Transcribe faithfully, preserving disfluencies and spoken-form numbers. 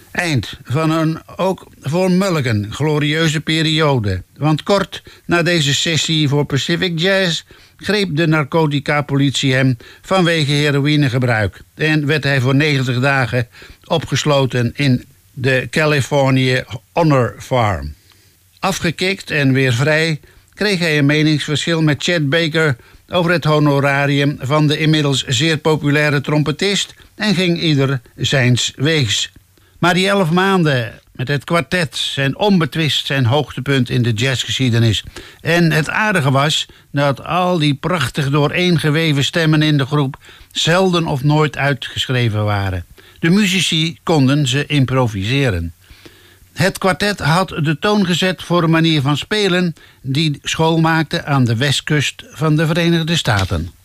Eind van een ook voor Mulligan glorieuze periode. Want kort na deze sessie voor Pacific Jazz greep de narcotica-politie hem vanwege heroïnegebruik en werd hij voor negentig dagen opgesloten in de California Honor Farm. Afgekikt en weer vrij kreeg hij een meningsverschil met Chet Baker over het honorarium van de inmiddels zeer populaire trompetist en ging ieder zijns weegs. Maar die elf maanden met het kwartet zijn onbetwist zijn hoogtepunt in de jazzgeschiedenis. En het aardige was dat al die prachtig dooreengeweven stemmen in de groep zelden of nooit uitgeschreven waren. De muzici konden ze improviseren. Het kwartet had de toon gezet voor een manier van spelen die school maakte aan de westkust van de Verenigde Staten.